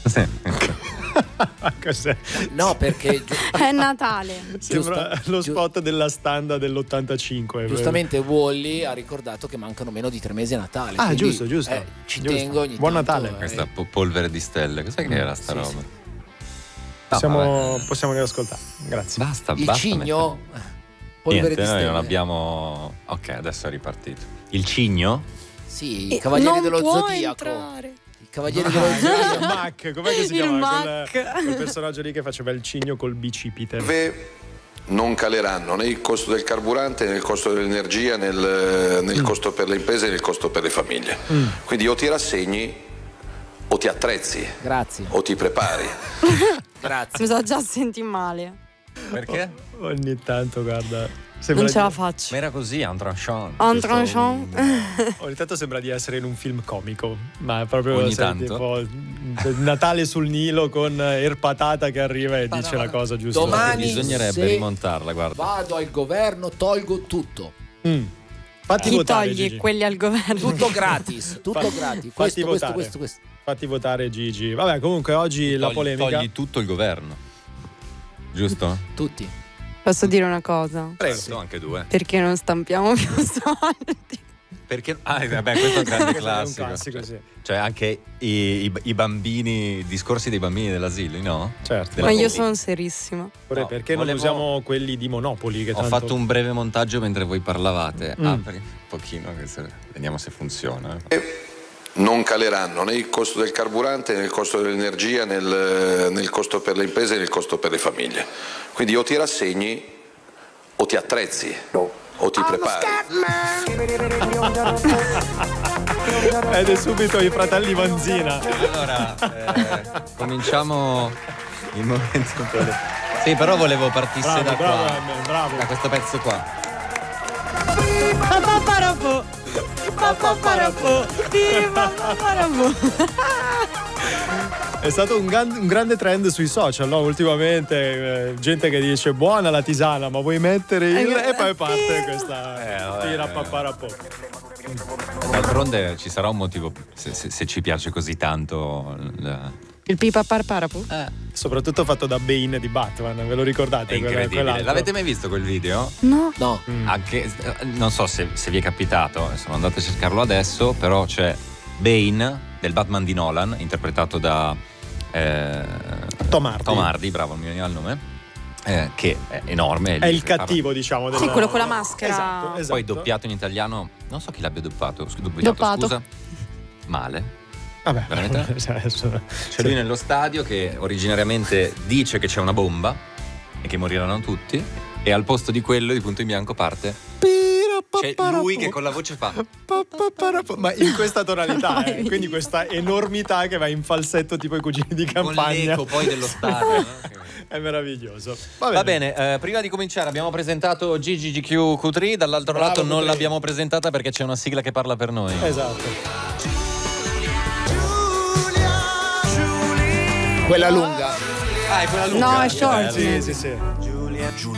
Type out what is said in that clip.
Sì. Cos'è? No, perché È Natale. Sembra lo spot della standa dell'85. giustamente Wall-E ha ricordato che mancano meno di 3 mesi a Natale. Ah, quindi, giusto. ci Giusto. tengo ogni Buon tanto, Natale. Questa polvere di stelle, cos'è che era sta Sì, roba? sì. Possiamo riascoltare. Grazie. Basta, Il basta. cigno, mettere- polvere Niente, di noi stelle. non abbiamo. Ok, adesso è ripartito. Il cigno? Sì, i cavalieri non dello può zodiaco. entrare. I cavalieri dello Il zodiaco. Mac, com'è che si Il chiama? Mac. Quel personaggio lì che faceva il cigno col bicipite. Non caleranno né il costo del carburante né il costo dell'energia né il costo per le imprese né il costo per le famiglie. Quindi o ti rassegni o ti attrezzi Grazie. o ti prepari. Grazie. Mi so già senti male. Perché? Ogni tanto, guarda, sembra Non ce la di- Ma faccio. era così, un tranchant. Un tranchant. ogni tanto sembra di essere in un film comico, ma è proprio Ogni sai, tanto? tipo Natale sul Nilo con Erpatata che arriva e dice la cosa giusta. Domani Bisognerebbe se rimontarla, guarda. vado al governo, tolgo tutto. Fatti Chi votare, togli Gigi. quelli al governo? Tutto gratis. Tutto gratis. fatti Questo. votare. Fatti votare Gigi. Vabbè, comunque oggi la polemica. Togli tutto il governo. Giusto? Tutti. Posso dire una cosa? Prego. Sì, anche due. Perché non stampiamo più soldi? Perché? Vabbè, questo è un grande Questo è un classico. classico, sì. Cioè, anche i bambini, i discorsi dei bambini dell'asilo, no? Certo. Della Ma io Covid. sono serissima. No, Perché non volevo- usiamo quelli di Monopoli? Che Ho tanto... fatto un breve montaggio mentre voi parlavate. Apri un pochino, vediamo se funziona. Non caleranno né il costo del carburante né il costo dell'energia né il costo per le imprese né il costo per le famiglie. Quindi o ti rassegni o ti attrezzi o ti prepari. Ed è subito i fratelli Vanzina. Allora, cominciamo il momento. Sì, però volevo partisse da Bravo, qua. bravo. Da questo pezzo qua. È stato un grande trend sui social, no? Ultimamente gente che dice buona la tisana, ma vuoi mettere il... E poi parte questa vabbè, tira papparapò. D'altronde ci sarà un motivo se ci piace così tanto. Il pipa parparapu? Soprattutto fatto da Bane di Batman, ve lo ricordate? È incredibile. Quell'altro? L'avete mai visto quel video? No. No. Anche, non so se vi è capitato, sono andato a cercarlo adesso, però c'è Bane del Batman di Nolan, interpretato da Tom Hardy. Tom Hardy, bravo, mi veniva il nome, che è enorme. È il cattivo, diciamo. Sì, quello con la maschera. Esatto. Poi doppiato in italiano, non so chi l'abbia doppiato, Doppato. scusa. Male. Vabbè, Veramente? adesso... C'è lui nello stadio che originariamente dice che c'è una bomba e che moriranno tutti, e al posto di quello di punto in bianco parte c'è lui che con la voce fa ma in questa tonalità, quindi questa enormità che va in falsetto tipo i cugini di con campagna. l'eco poi dello stadio, no? È meraviglioso. Va bene, prima di cominciare abbiamo presentato Gigi GQ Q3, dall'altro Bravo, lato non Q3. l'abbiamo presentata perché c'è una sigla che parla per noi. Esatto. Quella lunga. Ah, è quella lunga. No, è short. Sì.